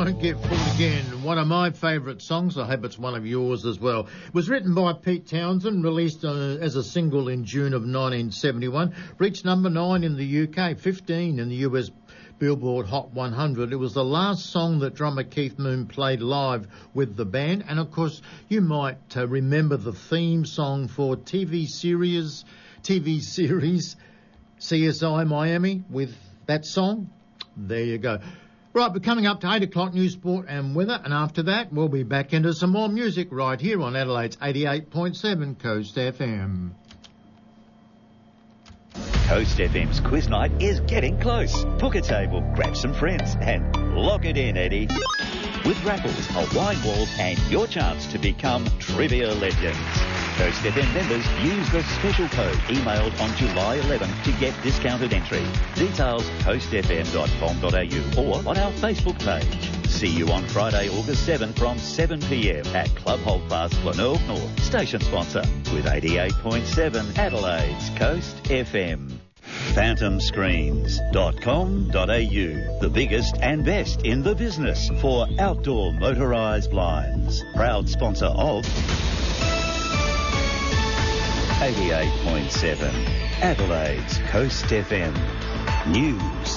Won't Get Fooled Again. One of my favourite songs. I hope it's one of yours as well. It was written by Pete Townsend, released as a single in June of 1971. Reached number 9 in the UK, 15 in the US Billboard Hot 100. It was the last song that drummer Keith Moon played live with the band. And, of course, you might remember the theme song for TV series CSI Miami with that song. There you go. Right, we're coming up to 8 o'clock, news, sport and weather, and after that we'll be back into some more music right here on Adelaide's 88.7 Coast FM. Coast FM's quiz night is getting close. Book a table, grab some friends and lock it in, Eddie. With raffles, a wine wall and your chance to become trivia legends. Coast FM members use the special code emailed on July 11th to get discounted entry. Details coastfm.com.au or on our Facebook page. See you on Friday, August 7 from 7 p.m. at Club Holdfast, Glenelg North. Station sponsor with 88.7 Adelaide's Coast FM. Phantomscreens.com.au, the biggest and best in the business for outdoor motorised blinds. Proud sponsor of 88.7 Adelaide's Coast FM News.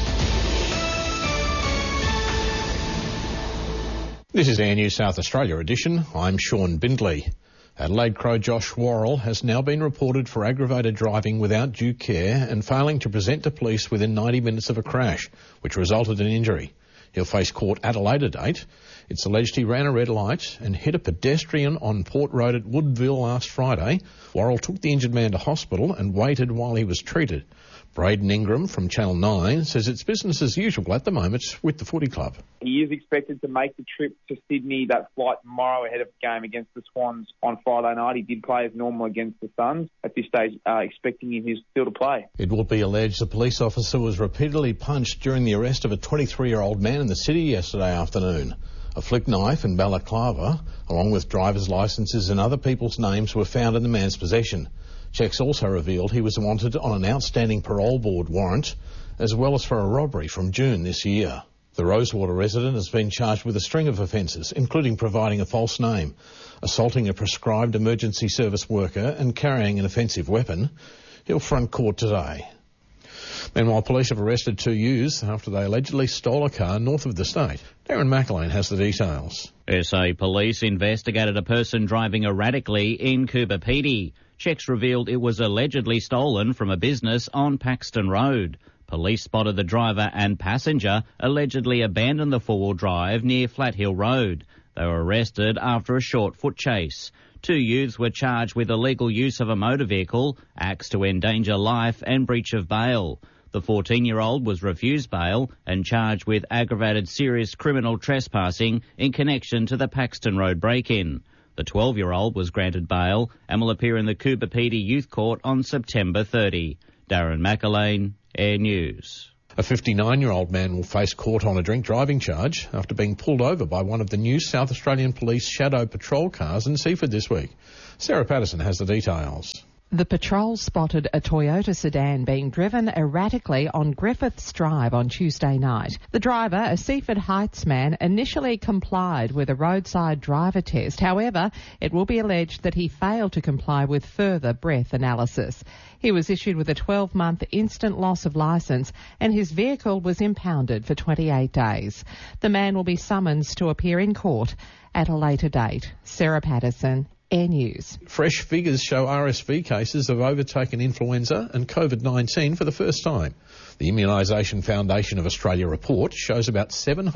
This is Air News South Australia edition. I'm Sean Bindley. Adelaide Crow Josh Worrell has now been reported for aggravated driving without due care and failing to present to police within 90 minutes of a crash, which resulted in injury. He'll face court at a later date. It's alleged he ran a red light and hit a pedestrian on Port Road at Woodville last Friday. Worrell took the injured man to hospital and waited while he was treated. Braden Ingram from Channel 9 says it's business as usual at the moment with the footy club. He is expected to make the trip to Sydney, that flight tomorrow ahead of the game against the Swans on Friday night. He did play as normal against the Suns. At this stage, expecting him still to play. It will be alleged a police officer was repeatedly punched during the arrest of a 23-year-old man in the city yesterday afternoon. A flick knife and balaclava, along with driver's licences and other people's names, were found in the man's possession. Checks also revealed he was wanted on an outstanding parole board warrant, as well as for a robbery from June this year. The Rosewater resident has been charged with a string of offences, including providing a false name, assaulting a prescribed emergency service worker and carrying an offensive weapon. He'll front court today. Meanwhile, police have arrested 2 youths after they allegedly stole a car north of the state. Darren McElwain has the details. SA Police investigated a person driving erratically in Coober Pedy. Checks revealed it was allegedly stolen from a business on Paxton Road. Police spotted the driver and passenger allegedly abandon the four-wheel drive near Flathill Road. They were arrested after a short foot chase. 2 youths were charged with illegal use of a motor vehicle, acts to endanger life and breach of bail. The 14-year-old was refused bail and charged with aggravated serious criminal trespassing in connection to the Paxton Road break-in. The 12-year-old was granted bail and will appear in the Coober Pedy Youth Court on September 30. Darren McElwain, Air News. A 59-year-old man will face court on a drink driving charge after being pulled over by one of the new South Australian Police Shadow Patrol cars in Seaford this week. Sarah Patterson has the details. The patrol spotted a Toyota sedan being driven erratically on Griffiths Drive on Tuesday night. The driver, a Seaford Heights man, initially complied with a roadside driver test. However, it will be alleged that he failed to comply with further breath analysis. He was issued with a 12-month instant loss of licence and his vehicle was impounded for 28 days. The man will be summoned to appear in court at a later date. Sarah Patterson, Air News. Fresh figures show RSV cases have overtaken influenza and COVID-19 for the first time. The Immunisation Foundation of Australia report shows about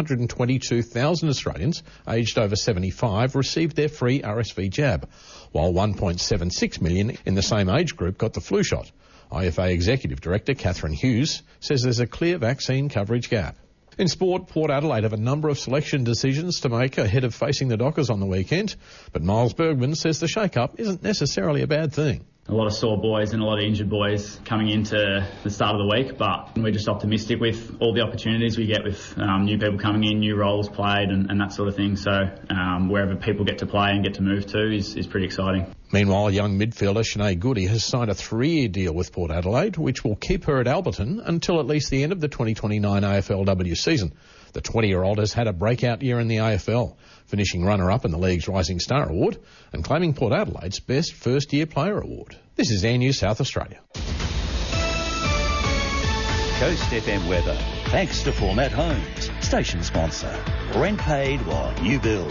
722,000 Australians aged over 75 received their free RSV jab, while 1.76 million in the same age group got the flu shot. IFA Executive Director Catherine Hughes says there's a clear vaccine coverage gap. In sport, Port Adelaide have a number of selection decisions to make ahead of facing the Dockers on the weekend, but Miles Bergman says the shake-up isn't necessarily a bad thing. A lot of sore boys and a lot of injured boys coming into the start of the week, but we're just optimistic with all the opportunities we get with new people coming in, new roles played and that sort of thing. So wherever people get to play and get to move to is pretty exciting. Meanwhile, young midfielder Sinead Goody has signed a 3-year deal with Port Adelaide, which will keep her at Alberton until at least the end of the 2029 AFLW season. The 20-year-old has had a breakout year in the AFL, finishing runner-up in the league's Rising Star Award and claiming Port Adelaide's Best First-Year Player Award. This is Air News South Australia. Coast FM weather, thanks to Format Homes, station sponsor. Rent paid while you build.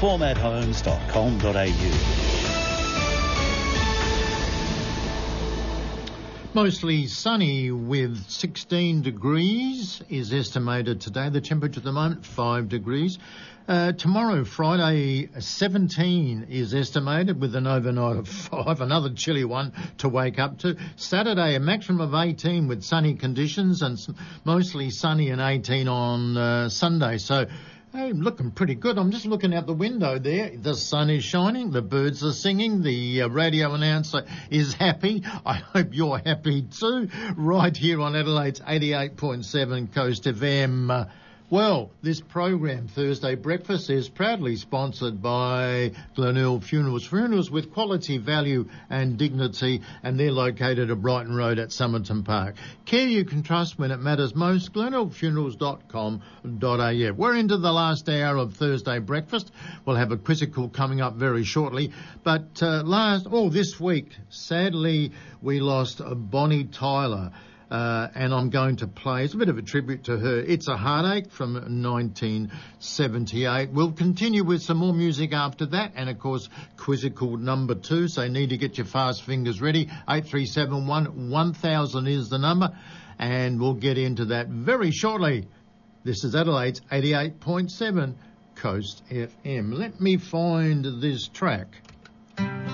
formathomes.com.au. Mostly sunny with 16 degrees is estimated today. The temperature at the moment, 5 degrees. Tomorrow, Friday, 17 is estimated with an overnight of 5, another chilly one to wake up to. Saturday, a maximum of 18 with sunny conditions and mostly sunny and 18 on Sunday. So, hey, looking pretty good. I'm just looking out the window there. The sun is shining. The birds are singing. The radio announcer is happy. I hope you're happy too. Right here on Adelaide's 88.7 Coast FM. Well, this program, Thursday Breakfast, is proudly sponsored by Glenelg Funerals. Funerals with quality, value and dignity, and they're located at Brighton Road at Somerton Park. Care you can trust when it matters most, glenelgfunerals.com.au. We're into the last hour of Thursday Breakfast. We'll have a quizzical coming up very shortly. But this week, sadly, we lost Bonnie Tyler. And I'm going to play, it's a bit of a tribute to her, It's a Heartache from 1978. We'll continue with some more music after that, and of course, quizzical number 2, so you need to get your fast fingers ready. 8371 1000 is the number, and we'll get into that very shortly. This is Adelaide's 88.7 Coast FM. Let me find this track.